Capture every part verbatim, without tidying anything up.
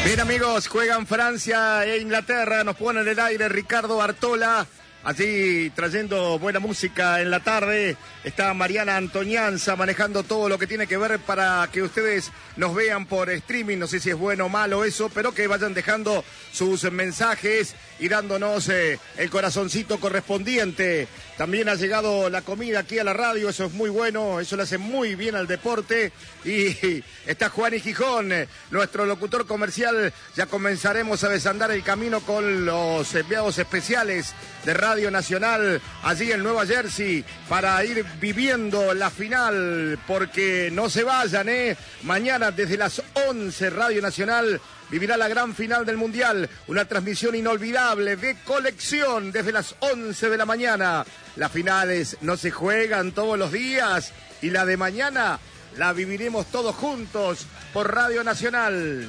Bien, amigos, juegan Francia e Inglaterra, nos ponen en el aire Ricardo Bartola, allí trayendo buena música en la tarde. Está Mariana Antonianza manejando todo lo que tiene que ver para que ustedes nos vean por streaming. No sé si es bueno o malo eso, pero que vayan dejando sus mensajes y dándonos eh, el corazoncito correspondiente. También ha llegado la comida aquí a la radio, eso es muy bueno, eso le hace muy bien al deporte. Y está Juan y Gijón, eh, nuestro locutor comercial. Ya comenzaremos a desandar el camino con los enviados especiales de Radio Nacional allí en Nueva Jersey para ir viviendo la final, porque no se vayan, ¿eh? Mañana desde las once Radio Nacional vivirá la gran final del Mundial, una transmisión inolvidable de colección desde las once de la mañana. Las finales no se juegan todos los días y la de mañana la viviremos todos juntos por Radio Nacional.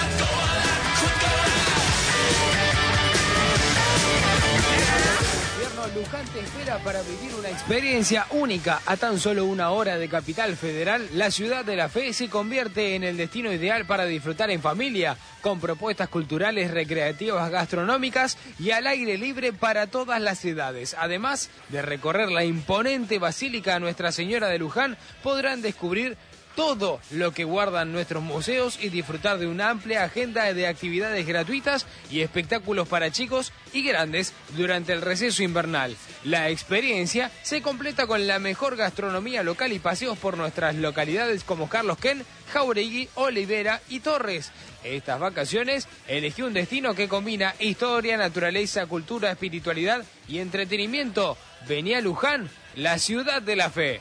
Luján te espera para vivir una experiencia única. A tan solo una hora de Capital Federal, la ciudad de la fe se convierte en el destino ideal para disfrutar en familia, con propuestas culturales, recreativas, gastronómicas y al aire libre para todas las edades. Además de recorrer la imponente Basílica Nuestra Señora de Luján, podrán descubrir todo lo que guardan nuestros museos y disfrutar de una amplia agenda de actividades gratuitas y espectáculos para chicos y grandes durante el receso invernal. La experiencia se completa con la mejor gastronomía local y paseos por nuestras localidades como Carlos Ken, Jauregui, Olivera y Torres. Estas vacaciones elegí un destino que combina historia, naturaleza, cultura, espiritualidad y entretenimiento. Vení a Luján, la ciudad de la fe.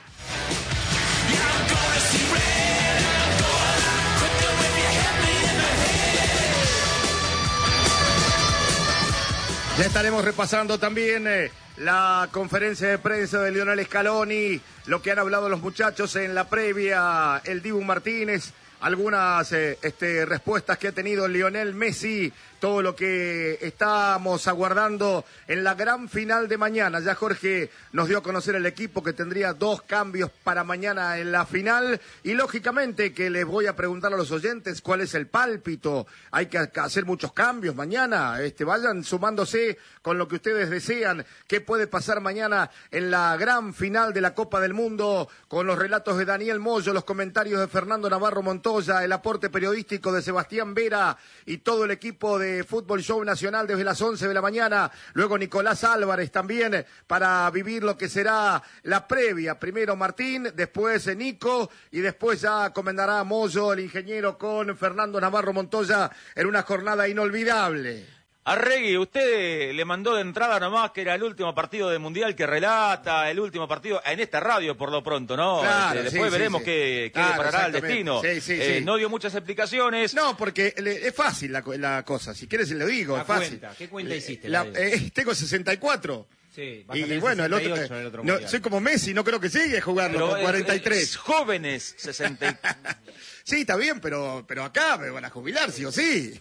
Ya estaremos repasando también eh, la conferencia de prensa de Lionel Scaloni, lo que han hablado los muchachos en la previa, el Dibu Martínez, algunas eh, este, respuestas que ha tenido Lionel Messi, todo lo que estamos aguardando en la gran final de mañana. Ya Jorge nos dio a conocer el equipo que tendría dos cambios para mañana en la final y lógicamente que les voy a preguntar a los oyentes cuál es el pálpito. Hay que hacer muchos cambios mañana, este, vayan sumándose con lo que ustedes desean. ¿Qué puede pasar mañana en la gran final de la Copa del Mundo? Con los relatos de Daniel Moyo, los comentarios de Fernando Navarro Montoya, el aporte periodístico de Sebastián Vera y todo el equipo de Fútbol Show Nacional desde las once de la mañana. Luego Nicolás Álvarez también para vivir lo que será la previa. Primero Martín, después Nico y después ya comendará Moyo, el ingeniero, con Fernando Navarro Montoya en una jornada inolvidable. Arregui, usted le mandó de entrada nomás que era el último partido del Mundial que relata, el último partido en esta radio por lo pronto, ¿no? Claro, este, después sí, veremos sí, qué, sí. qué Claro, deparará el destino. Sí, sí, eh, sí. No dio muchas explicaciones. No, porque le, es fácil la, la cosa, si quieres le digo, La es fácil. cuenta. ¿Qué cuenta hiciste? La, eh, tengo sesenta y cuatro. Sí, vas a Y tener bueno, el otro, sesenta y ocho en el otro no, mundial. soy como Messi, no creo que llegue a jugarlo Pero, con eh, cuarenta y eh, tres. jóvenes, sesenta y tres. Sí, está bien, pero, pero acá me van a jubilar, sí o sí.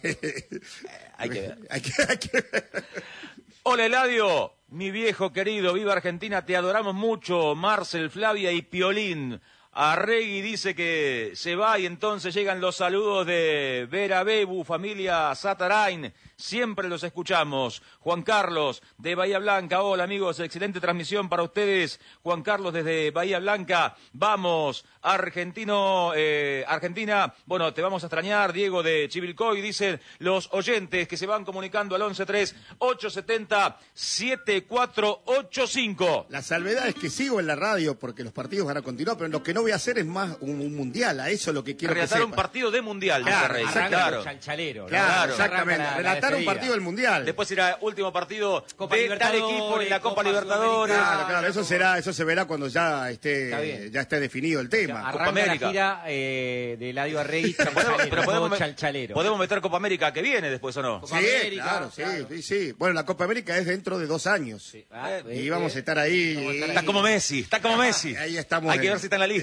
Hay que ver. hay que, hay que ver. Hola Eladio, mi viejo querido, viva Argentina, te adoramos mucho, Marcel, Flavia y Piolín. Arregui dice que se va y entonces llegan los saludos de Vera Bebu, familia Satarain. Siempre los escuchamos. Juan Carlos, de Bahía Blanca. Hola amigos, excelente transmisión para ustedes. Juan Carlos desde Bahía Blanca. Vamos, argentino, eh, Argentina. Bueno, te vamos a extrañar. Diego de Chivilcoy, dicen los oyentes que se van comunicando al once tres ocho siete cero siete cuatro ocho cinco. La salvedad es que sigo en la radio porque los partidos van a continuar, pero lo que no voy a hacer es más un, un mundial. A eso es lo que quiero Relatar que un sepa. partido de mundial, Claro, dice Arregui. exacto. Claro. Chalchalero, ¿no? Claro, Claro. exactamente. Arranca la- la Relatar un despedida. partido del mundial. Después irá último partido Copa de tal Libertadores, equipo en la Copa, Copa Libertadores. Sudamericana. Claro, claro, eso será, eso se verá cuando ya Está esté, bien. ya esté definido el tema. Copa Arranca América. la gira eh, de Eladio Arregui, Podemos, chalchalero, pero podemos, modo chalchalero. podemos meter Copa América que viene después, ¿o no? Copa Sí, América, claro, claro. sí, sí, sí. Bueno, la Copa América es dentro de dos años. Ah, Y eh, vamos a eh, estar ahí. vamos a estar Está como Messi, está como Messi. Ahí estamos Hay que en- ver si está en la lista.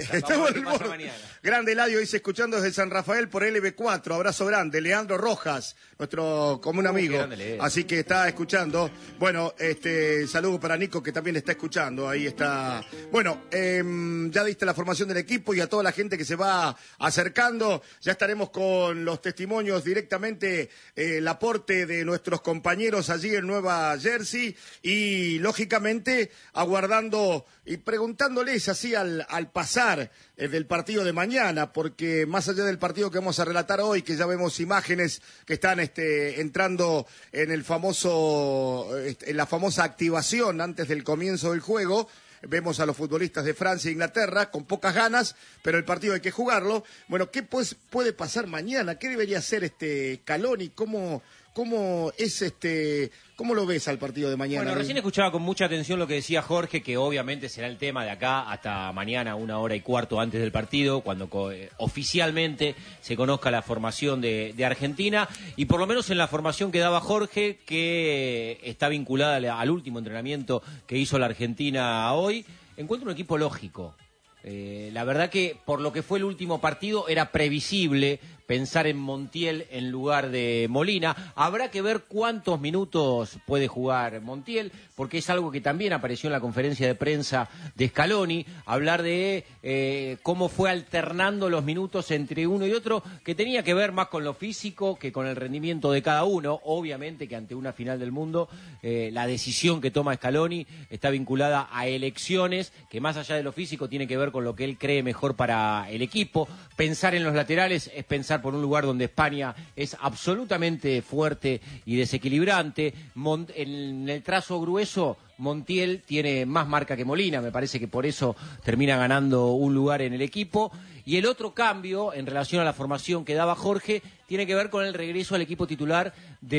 Estamos en el borde. Grande Eladio dice, escuchando desde San Rafael por L B cuatro. Abrazo grande. Leandro Rojas, nuestro común uh, amigo. Así que está escuchando. Bueno, este saludo para Nico, que también está escuchando. Ahí está. Bueno, eh, ya diste la formación del equipo y a toda la gente que se va acercando. Ya estaremos con los testimonios directamente, eh, el aporte de nuestros compañeros allí en Nueva Jersey. Y, lógicamente, aguardando y preguntándoles así al, al pasar eh, del partido de mañana, porque más allá del partido que vamos a relatar hoy, que ya vemos imágenes que están este, entrando en el famoso, en la famosa activación antes del comienzo del juego. Vemos a los futbolistas de Francia e Inglaterra con pocas ganas, pero el partido hay que jugarlo. Bueno, ¿qué pues puede pasar mañana? ¿Qué debería hacer este Scaloni? ¿Cómo, cómo es este, cómo lo ves al partido de mañana? Bueno, recién escuchaba con mucha atención lo que decía Jorge, que obviamente será el tema de acá hasta mañana, una hora y cuarto antes del partido, cuando eh, oficialmente se conozca la formación de, de Argentina, y por lo menos en la formación que daba Jorge, que está vinculada al último entrenamiento que hizo la Argentina hoy, encuentro un equipo lógico. Eh, la verdad que por lo que fue el último partido era previsible pensar en Montiel en lugar de Molina. Habrá que ver cuántos minutos puede jugar Montiel, porque es algo que también apareció en la conferencia de prensa de Scaloni, hablar de eh, cómo fue alternando los minutos entre uno y otro, que tenía que ver más con lo físico que con el rendimiento de cada uno. Obviamente que ante una final del mundo, eh, la decisión que toma Scaloni está vinculada a elecciones, que más allá de lo físico tiene que ver con lo que él cree mejor para el equipo. Pensar en los laterales es pensar por un lugar donde España es absolutamente fuerte y desequilibrante. Mont- en el trazo grueso, Montiel tiene más marca que Molina, me parece que por eso termina ganando un lugar en el equipo. Y el otro cambio, en relación a la formación que daba Jorge, tiene que ver con el regreso al equipo titular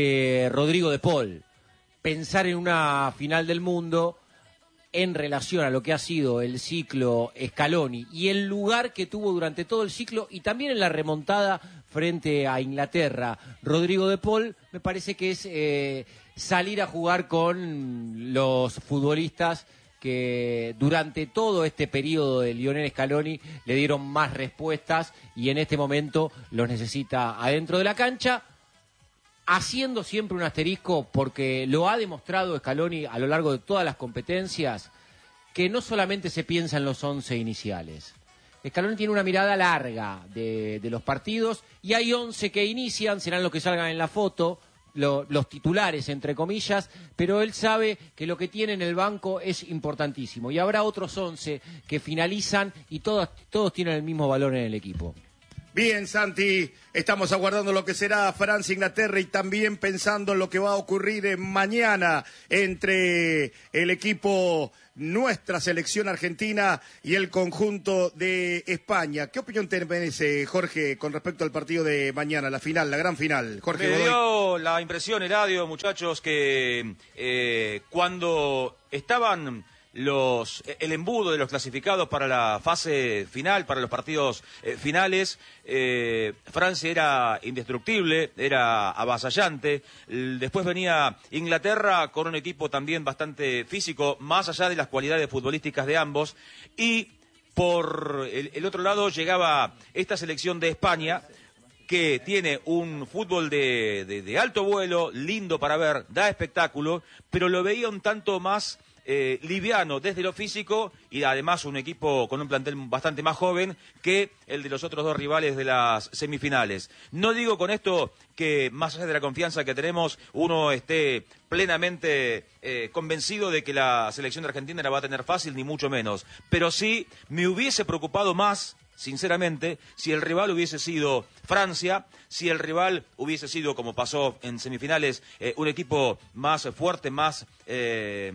de Rodrigo de Paul. Pensar en una final del mundo en relación a lo que ha sido el ciclo Scaloni y el lugar que tuvo durante todo el ciclo y también en la remontada frente a Inglaterra, Rodrigo de Paul, me parece que es eh, salir a jugar con los futbolistas que durante todo este periodo de Lionel Scaloni le dieron más respuestas y en este momento los necesita adentro de la cancha, haciendo siempre un asterisco porque lo ha demostrado Scaloni a lo largo de todas las competencias, que no solamente se piensa en los once iniciales. Scaloni tiene una mirada larga de, de los partidos y hay once que inician, serán los que salgan en la foto, lo, los titulares entre comillas, pero él sabe que lo que tiene en el banco es importantísimo y habrá otros once que finalizan y todos, todos tienen el mismo valor en el equipo. Bien, Santi, estamos aguardando lo que será Francia-Inglaterra y también pensando en lo que va a ocurrir mañana entre el equipo, nuestra selección argentina y el conjunto de España. ¿Qué opinión te merece, Jorge, con respecto al partido de mañana, la final, la gran final? Jorge Me Godoy. dio la impresión, Eladio, muchachos, que eh, cuando estaban los el embudo de los clasificados para la fase final, para los partidos eh, finales, eh, Francia era indestructible, era avasallante. Después venía Inglaterra con un equipo también bastante físico, más allá de las cualidades futbolísticas de ambos, y por el, el otro lado llegaba esta selección de España, que tiene un fútbol de, de, de alto vuelo, lindo para ver, da espectáculo, pero lo veía un tanto más Eh, liviano desde lo físico y además un equipo con un plantel bastante más joven que el de los otros dos rivales de las semifinales. No digo con esto que más allá de la confianza que tenemos uno esté plenamente eh, convencido de que la selección de Argentina la va a tener fácil, ni mucho menos, pero sí me hubiese preocupado más, sinceramente, si el rival hubiese sido Francia, si el rival hubiese sido, como pasó en semifinales, eh, un equipo más fuerte, más eh,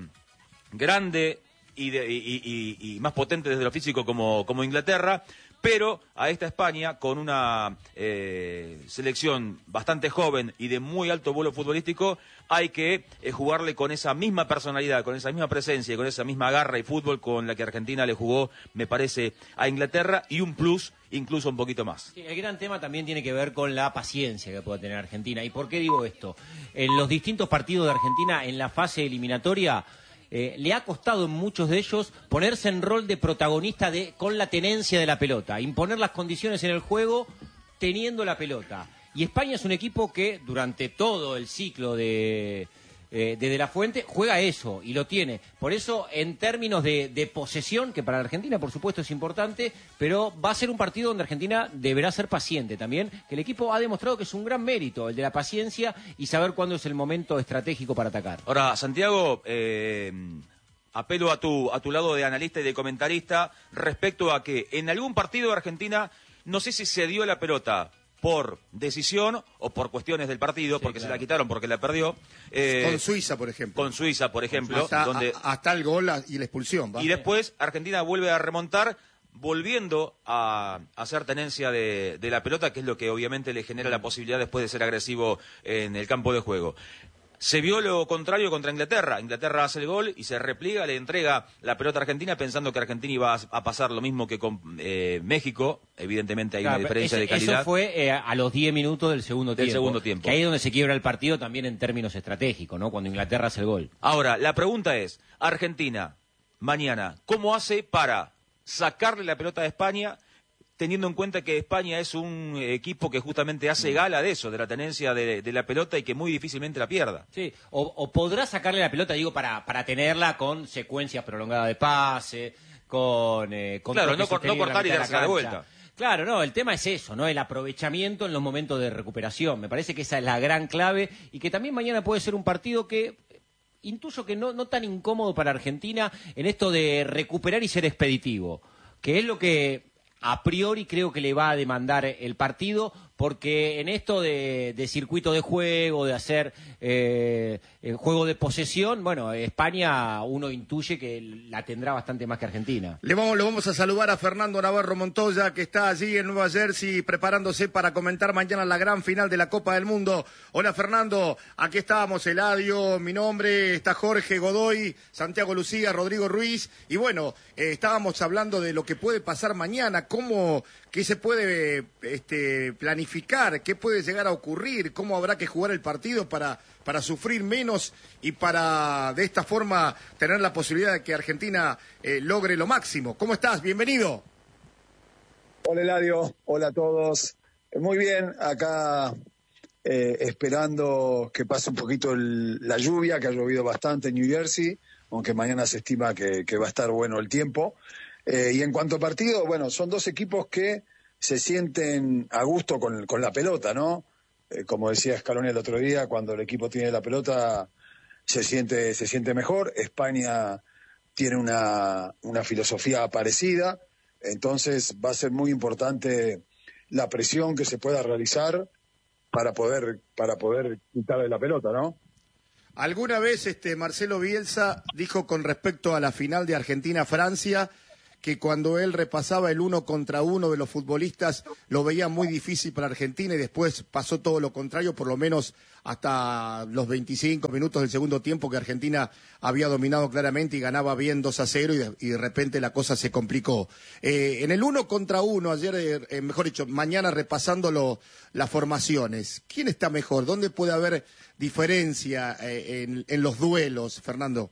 grande y, de, y, y, y más potente desde lo físico como, como Inglaterra, pero a esta España, con una eh, selección bastante joven y de muy alto vuelo futbolístico, hay que eh, jugarle con esa misma personalidad, con esa misma presencia y con esa misma garra y fútbol con la que Argentina le jugó, me parece, a Inglaterra, y un plus, incluso un poquito más. Sí, el gran tema también tiene que ver con la paciencia que puede tener Argentina. ¿Y por qué digo esto? En los distintos partidos de Argentina, en la fase eliminatoria, eh, le ha costado en muchos de ellos ponerse en rol de protagonista de, con la tenencia de la pelota, imponer las condiciones en el juego teniendo la pelota. Y España es un equipo que durante todo el ciclo de... Eh, desde la Fuente juega eso y lo tiene. Por eso, en términos de, de posesión, que para la Argentina, por supuesto, es importante, pero va a ser un partido donde Argentina deberá ser paciente también, que el equipo ha demostrado que es un gran mérito, el de la paciencia y saber cuándo es el momento estratégico para atacar. Ahora, Santiago, eh, apelo a tu, a tu lado de analista y de comentarista respecto a que en algún partido de Argentina, no sé si se dio la pelota por decisión o por cuestiones del partido, sí, porque claro, se la quitaron, porque la perdió. Eh, con Suiza, por ejemplo. Con Suiza, por ejemplo. Hasta, donde, a, hasta el gol y la expulsión. ¿va? Y después Argentina vuelve a remontar, volviendo a hacer tenencia de, de la pelota, que es lo que obviamente le genera la posibilidad después de ser agresivo en el campo de juego. Se vio lo contrario contra Inglaterra. Inglaterra hace el gol y se repliega, le entrega la pelota a Argentina pensando que Argentina iba a, a pasar lo mismo que con eh, México. Evidentemente hay claro, una diferencia ese, de calidad. Eso fue eh, a los diez minutos del segundo del tiempo. segundo tiempo. Que ahí es donde se quiebra el partido también en términos estratégicos, ¿no? Cuando Inglaterra hace el gol. Ahora, la pregunta es, Argentina, mañana, ¿cómo hace para sacarle la pelota a España, teniendo en cuenta que España es un equipo que justamente hace gala de eso, de la tenencia de, de la pelota y que muy difícilmente la pierda? Sí, o, o podrá sacarle la pelota, digo, para, para tenerla con secuencias prolongadas de pase, con... Eh, con claro, no, no cortar y dársela de vuelta. Claro, no, el tema es eso, ¿no? El aprovechamiento en los momentos de recuperación. Me parece que esa es la gran clave y que también mañana puede ser un partido que... intuyo que no, no tan incómodo para Argentina en esto de recuperar y ser expeditivo, que es lo que a priori creo que le va a demandar el partido, porque en esto de, de circuito de juego, de hacer eh, el juego de posesión, bueno, España uno intuye que la tendrá bastante más que Argentina. Le vamos, lo vamos a saludar a Fernando Navarro Montoya, que está allí en Nueva Jersey preparándose para comentar mañana la gran final de la Copa del Mundo. Hola Fernando, aquí estamos, Eladio, mi nombre, está Jorge Godoy, Santiago Lucía, Rodrigo Ruiz, y bueno, eh, estábamos hablando de lo que puede pasar mañana, cómo, qué se puede este, planificar, qué puede llegar a ocurrir, cómo habrá que jugar el partido para, para sufrir menos y para de esta forma tener la posibilidad de que Argentina eh, logre lo máximo. ¿Cómo estás? Bienvenido. Hola Eladio, hola a todos. Muy bien, acá eh, esperando que pase un poquito el, la lluvia, que ha llovido bastante en New Jersey, aunque mañana se estima que, que va a estar bueno el tiempo. Eh, y en cuanto a partido, bueno, son dos equipos que se sienten a gusto con, con la pelota, ¿no? Eh, como decía Scaloni el otro día, cuando el equipo tiene la pelota se siente, se siente mejor. España tiene una, una filosofía parecida, entonces va a ser muy importante la presión que se pueda realizar para poder, para poder quitarle la pelota, ¿no? Alguna vez este Marcelo Bielsa dijo con respecto a la final de Argentina-Francia que cuando él repasaba el uno contra uno de los futbolistas lo veía muy difícil para Argentina y después pasó todo lo contrario, por lo menos hasta los veinticinco minutos del segundo tiempo, que Argentina había dominado claramente y ganaba bien dos a cero y de, y de repente la cosa se complicó. Eh, en el uno contra uno, ayer, eh, mejor dicho, mañana repasando lo, las formaciones, ¿quién está mejor? ¿Dónde puede haber diferencia eh, en, en los duelos, Fernando?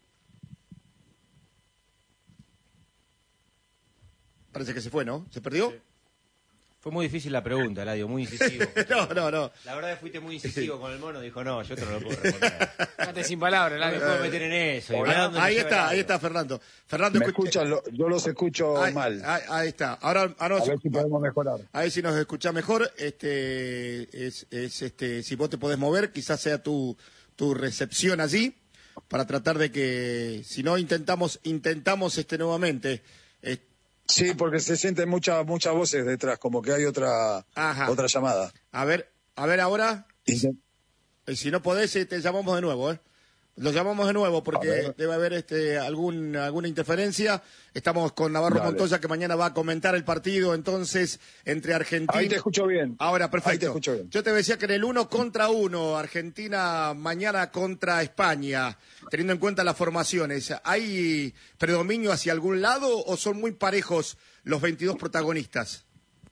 Parece que se fue, ¿no? ¿Se perdió? Sí. Fue muy difícil la pregunta, Eladio, muy incisivo. no, no, no. La verdad es que fuiste muy incisivo con el mono, dijo, no, yo te no lo puedo responder. Quédate sin palabras, Eladio. No me puedo meter en eso. Ah, ahí está, ahí está Fernando. Fernando, me escuchan, lo, yo los escucho ahí, mal. Ahí, ahí está. Ahora, ahora a ver si podemos mejorar. A ver si nos escucha mejor. Este, es, es, este, si vos te podés mover, quizás sea tu, tu recepción allí, para tratar de que, si no, intentamos, intentamos este nuevamente. Este, Sí, porque se sienten muchas muchas voces detrás, como que hay otra Ajá. otra llamada. A ver, a ver ahora. Intent- y si no podés, te llamamos de nuevo, ¿eh? Lo llamamos de nuevo porque debe haber este algún alguna interferencia. Estamos con Navarro Dale. Montoya, que mañana va a comentar el partido entonces entre Argentina. Ahí te escucho bien. Ahora, perfecto. Ahí te escucho bien. Yo te decía que en el uno contra uno, Argentina mañana contra España, teniendo en cuenta las formaciones, ¿hay predominio hacia algún lado o son muy parejos los veintidós protagonistas?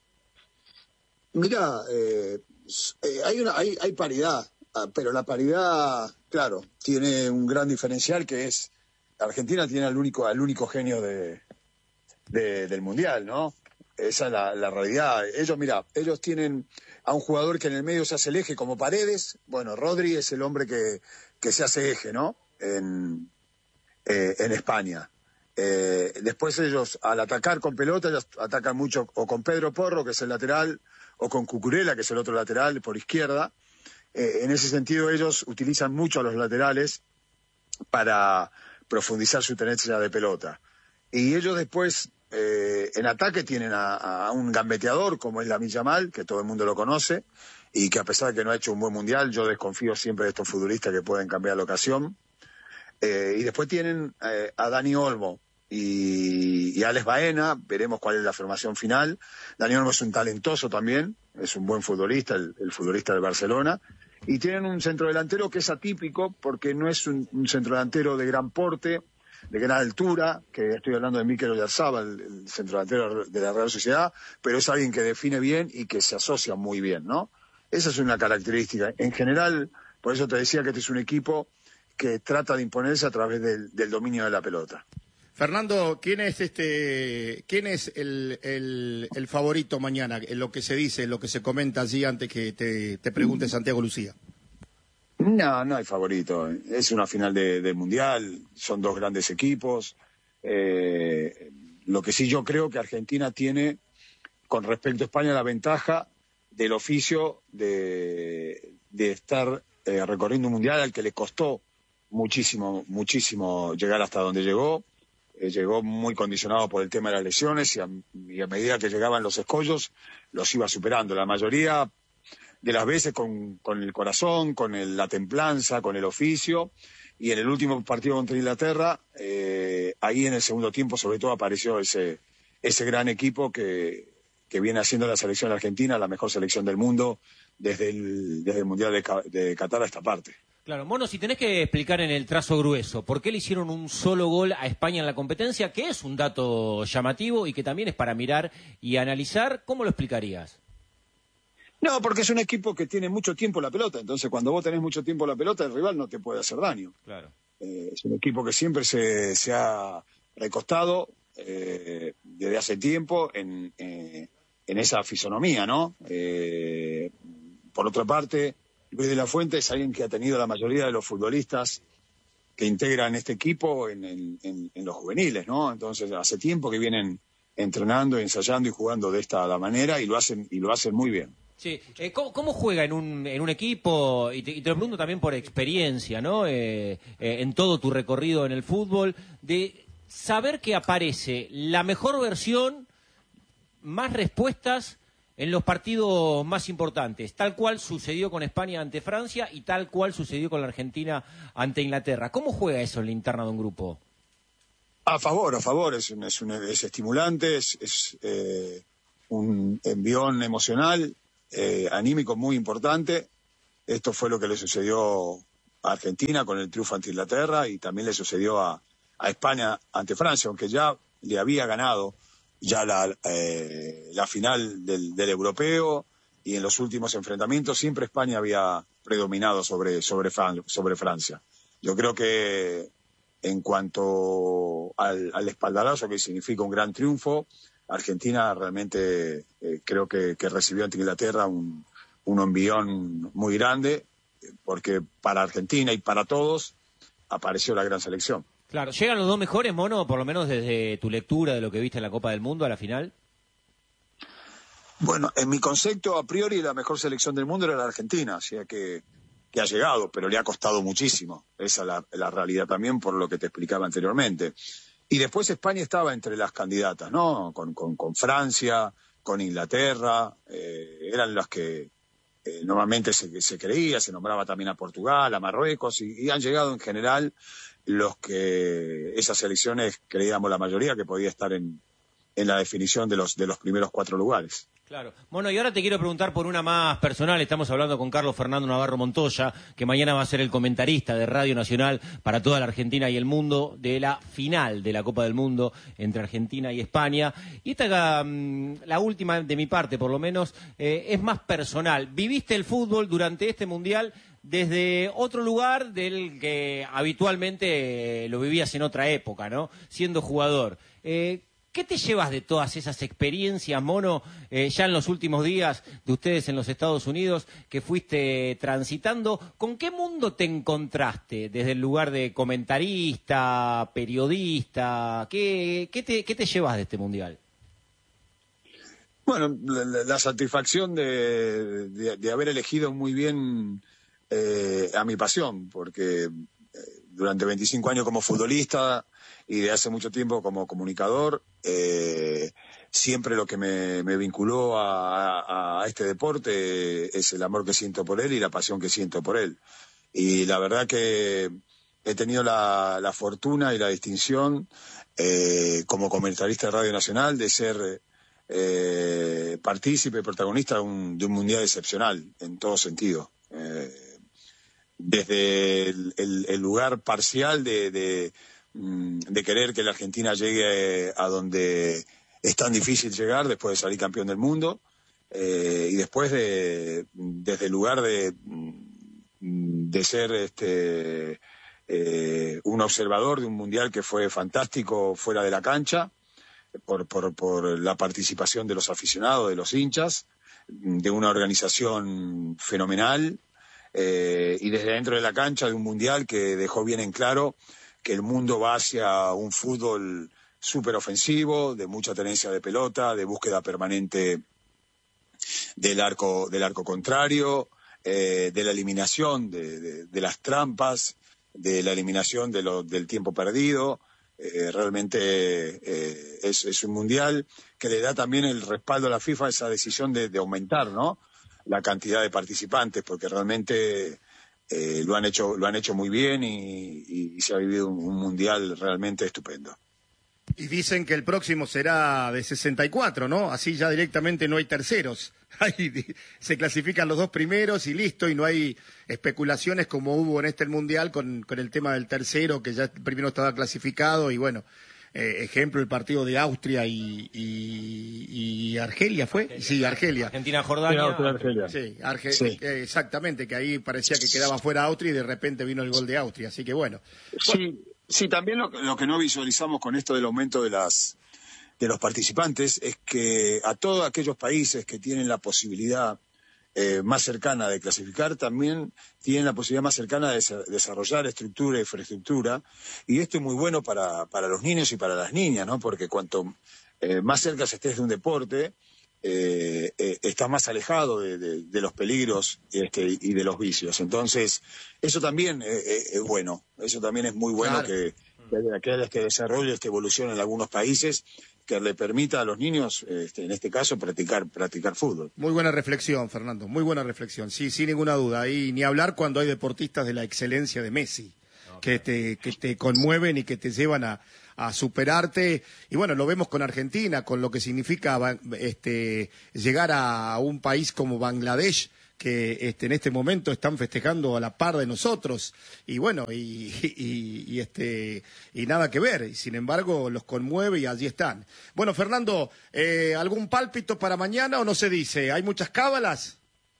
Mira, eh, eh, hay una hay, hay paridad, pero la paridad, claro, tiene un gran diferencial que es Argentina tiene al único, al único genio de, de, del Mundial, ¿no? Esa es la, la realidad. Ellos, mira, ellos tienen a un jugador que en el medio se hace el eje como Paredes. Bueno, Rodri es el hombre que, que se hace eje, ¿no? En, eh, en España. Eh, después ellos, al atacar con pelota, ellos atacan mucho o con Pedro Porro, que es el lateral, o con Cucurella, que es el otro lateral, por izquierda. Eh, en ese sentido, ellos utilizan mucho a los laterales para profundizar su tenencia de pelota. Y ellos después, eh, en ataque, tienen a, a un gambeteador, como es Lamine Yamal, que todo el mundo lo conoce, y que a pesar de que no ha hecho un buen mundial, yo desconfío siempre de estos futbolistas que pueden cambiar la ocasión. Eh, y después tienen eh, a Dani Olmo y, y Alex Baena, veremos cuál es la formación final. Dani Olmo es un talentoso también, es un buen futbolista, el, el futbolista de Barcelona. Y tienen un centrodelantero que es atípico porque no es un, un centrodelantero de gran porte, de gran altura, que estoy hablando de Mikel Oyarzabal, el, el centrodelantero de la Real Sociedad, pero es alguien que define bien y que se asocia muy bien, ¿no? Esa es una característica. En general, por eso te decía que este es un equipo que trata de imponerse a través del, del dominio de la pelota. Fernando, ¿quién es este, quién es el, el, el favorito mañana? En lo que se dice, en lo que se comenta allí antes que te, te pregunte Santiago Lucía. No, no hay favorito. Es una final de, de mundial, son dos grandes equipos. Eh, lo que sí yo creo que Argentina tiene, con respecto a España, la ventaja del oficio de, de estar eh, recorriendo un mundial al que le costó muchísimo, muchísimo llegar hasta donde llegó. Eh, llegó muy condicionado por el tema de las lesiones y a, y a medida que llegaban los escollos los iba superando. La mayoría de las veces con, con el corazón, con el, la templanza, con el oficio. Y en el último partido contra Inglaterra, eh, ahí en el segundo tiempo sobre todo apareció ese, ese gran equipo que, que viene haciendo la selección argentina, la mejor selección del mundo desde el, desde el Mundial de, de Qatar a esta parte. Claro, Mono, si tenés que explicar en el trazo grueso, ¿por qué le hicieron un solo gol a España en la competencia? Que es un dato llamativo y que también es para mirar y analizar. ¿Cómo lo explicarías? No, porque es un equipo que tiene mucho tiempo la pelota. Entonces, cuando vos tenés mucho tiempo la pelota, el rival no te puede hacer daño. Claro. Eh, es un equipo que siempre se, se ha recostado eh, desde hace tiempo en, eh, en esa fisonomía, ¿no? Eh, por otra parte, Luis de la Fuente es alguien que ha tenido la mayoría de los futbolistas que integran este equipo en, en, en, en los juveniles, ¿no? Entonces, hace tiempo que vienen entrenando, ensayando y jugando de esta manera y lo hacen y lo hacen muy bien. Sí, eh, ¿cómo, ¿cómo juega en un, en un equipo? Y te, y te lo pregunto también por experiencia, ¿no? Eh, eh, en todo tu recorrido en el fútbol, de saber que aparece la mejor versión, más respuestas en los partidos más importantes, tal cual sucedió con España ante Francia y tal cual sucedió con la Argentina ante Inglaterra. ¿Cómo juega eso en la interna de un grupo? A favor, a favor, es, un, es, un, es estimulante, es, es eh, un envión emocional, eh, anímico muy importante. Esto fue lo que le sucedió a Argentina con el triunfo ante Inglaterra y también le sucedió a, a España ante Francia, aunque ya le había ganado ya la, eh, la final del, del europeo y en los últimos enfrentamientos siempre España había predominado sobre, sobre, Fran, sobre Francia. Yo creo que en cuanto al, al espaldarazo que significa un gran triunfo, Argentina realmente eh, creo que, que recibió ante Inglaterra un, un envión muy grande, porque para Argentina y para todos apareció la gran selección. Claro, ¿llegan los dos mejores, Mono, por lo menos desde tu lectura de lo que viste en la Copa del Mundo a la final? Bueno, en mi concepto, a priori, la mejor selección del mundo era la Argentina, o sea que, que ha llegado, pero le ha costado muchísimo. Esa es la, la realidad también, por lo que te explicaba anteriormente. Y después España estaba entre las candidatas, ¿no? Con, con, con Francia, con Inglaterra, eh, eran las que eh, normalmente se, se creía, se nombraba también a Portugal, a Marruecos, y, y han llegado en general los que esas selecciones creíamos la mayoría que podía estar en, en la definición de los, de los primeros cuatro lugares. Claro. Bueno, y ahora te quiero preguntar por una más personal. Estamos hablando con Carlos Fernando Navarro Montoya, que mañana va a ser el comentarista de Radio Nacional para toda la Argentina y el mundo de la final de la Copa del Mundo entre Argentina y España. Y esta, la última de mi parte, por lo menos, eh, es más personal. ¿Viviste el fútbol durante este Mundial desde otro lugar del que habitualmente lo vivías en otra época, ¿no? Siendo jugador. Eh, ¿Qué te llevas de todas esas experiencias, Mono, eh, ya en los últimos días de ustedes en los Estados Unidos, que fuiste transitando? ¿Con qué mundo te encontraste desde el lugar de comentarista, periodista? ¿Qué, qué, te, qué te llevas de este Mundial? Bueno, la, la satisfacción de, de, de haber elegido muy bien eh, a mi pasión, porque eh, durante veinticinco años como futbolista y de hace mucho tiempo como comunicador, eh, siempre lo que me, me vinculó a, a, a este deporte es el amor que siento por él y la pasión que siento por él. Y la verdad que he tenido la, la fortuna y la distinción eh, como comentarista de Radio Nacional de ser eh, partícipe, protagonista de un, de un mundial excepcional en todo sentido. Eh, desde el, el, el lugar parcial de... de de querer que la Argentina llegue a donde es tan difícil llegar después de salir campeón del mundo, eh, y después de desde el lugar de de ser este eh, un observador de un mundial que fue fantástico fuera de la cancha por, por, por la participación de los aficionados, de los hinchas, de una organización fenomenal, eh, y desde dentro de la cancha de un mundial que dejó bien en claro que el mundo va hacia un fútbol súper ofensivo, de mucha tenencia de pelota, de búsqueda permanente del arco, del arco contrario, eh, de la eliminación de, de, de las trampas, de la eliminación de lo, del tiempo perdido. Eh, realmente eh, es, es un mundial que le da también el respaldo a la FIFA a esa decisión de, de aumentar, ¿no?, la cantidad de participantes, porque realmente... Eh, lo han hecho lo han hecho muy bien y, y, y se ha vivido un, un mundial realmente estupendo. Y dicen que el próximo será de sesenta y cuatro, ¿no? Así ya directamente no hay terceros. Ahí se clasifican los dos primeros y listo, y no hay especulaciones como hubo en este mundial con, con el tema del tercero, que ya el primero estaba clasificado y bueno... Eh, ejemplo, el partido de Austria y, y, y Argelia, ¿fue? Argelia. Sí, Argelia. Argentina-Jordania. Sí, Argelia. Sí, Arge Sí. Eh, exactamente, que ahí parecía que quedaba fuera Austria y de repente vino el gol de Austria, así que bueno. Sí, sí, también lo, lo que no visualizamos con esto del aumento de las de los participantes es que a todos aquellos países que tienen la posibilidad eh, más cercana de clasificar, también tienen la posibilidad más cercana de des- desarrollar estructura e infraestructura, y esto es muy bueno para, para los niños y para las niñas, ¿no? Porque cuanto eh, más cerca estés de un deporte, eh, eh, estás más alejado de, de, de los peligros este, y de los vicios. Entonces, eso también eh, eh, es bueno, eso también es muy bueno. Claro. que, que, que haya este desarrollo, esta evolución en algunos países, que le permita a los niños, este, en este caso, practicar practicar fútbol. Muy buena reflexión, Fernando, muy buena reflexión, sí, sin ninguna duda. Y ni hablar cuando hay deportistas de la excelencia de Messi, okay, que te, que te conmueven y que te llevan a, a superarte. Y bueno, lo vemos con Argentina, con lo que significa este, llegar a un país como Bangladesh, que este, en este momento están festejando a la par de nosotros, y bueno, y, y, y, este, y nada que ver, y sin embargo los conmueve y allí están. Bueno, Fernando, eh, ¿algún pálpito para mañana o no se dice? ¿Hay muchas cábalas?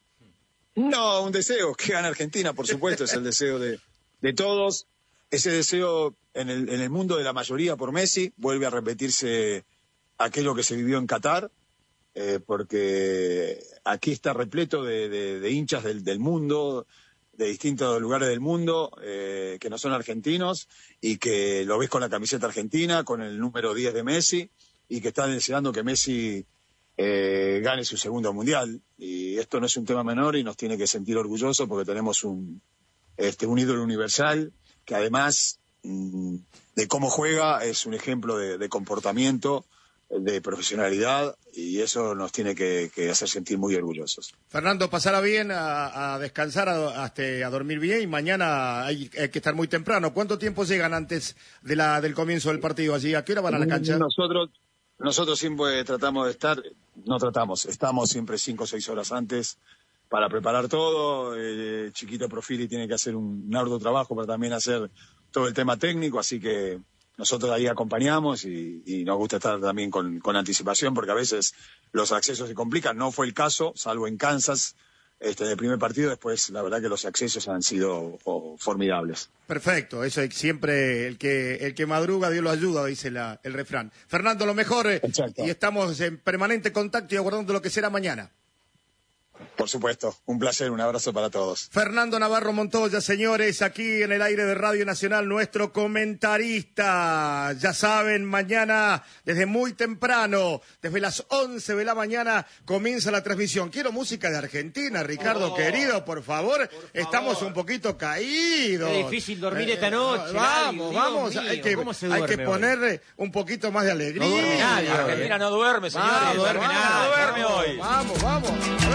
No, un deseo, que gane Argentina, por supuesto, es el deseo de, de todos. Ese deseo en el, en el mundo de la mayoría por Messi, vuelve a repetirse aquello que se vivió en Qatar, eh, porque aquí está repleto de, de, de hinchas del, del mundo, de distintos lugares del mundo, eh, que no son argentinos, y que lo ves con la camiseta argentina, con el número diez de Messi, y que están deseando que Messi eh, gane su segundo mundial. Y esto no es un tema menor y nos tiene que sentir orgullosos porque tenemos un, este, un ídolo universal que además mmm, de cómo juega es un ejemplo de, de comportamiento, de profesionalidad, y eso nos tiene que, que hacer sentir muy orgullosos. Fernando, pasará bien a, a descansar, a, a, a dormir bien, y mañana hay, hay que estar muy temprano. ¿Cuánto tiempo llegan antes de la, del comienzo del partido allí? ¿A qué hora van a la cancha? Nosotros, nosotros siempre tratamos de estar, no tratamos, estamos siempre cinco o seis horas antes para preparar todo. Eh, Chiquito Profili tiene que hacer un, un arduo trabajo para también hacer todo el tema técnico, así que nosotros ahí acompañamos y, y nos gusta estar también con, con anticipación, porque a veces los accesos se complican. No fue el caso, salvo en Kansas, este, del primer partido. Después, la verdad que los accesos han sido oh, formidables. Perfecto, eso es siempre el que el que madruga, Dios lo ayuda, dice la, el refrán. Fernando, lo mejor, Exacto. Y estamos en permanente contacto y aguardando lo que será mañana. Por supuesto, un placer, un abrazo para todos. Fernando Navarro Montoya, señores, aquí en el aire de Radio Nacional, nuestro comentarista. Ya saben, mañana, desde muy temprano, desde las once de la mañana, comienza la transmisión. Quiero música de Argentina, Ricardo, oh, querido, por favor. por favor. Estamos un poquito caídos. Es difícil dormir eh, esta noche. Vamos, nadie, vamos, mío, hay que, hay que poner un poquito más de alegría. No duerme nadie. Argentina no duerme, señores. Vamos, Argentina no duerme hoy. Vamos, vamos.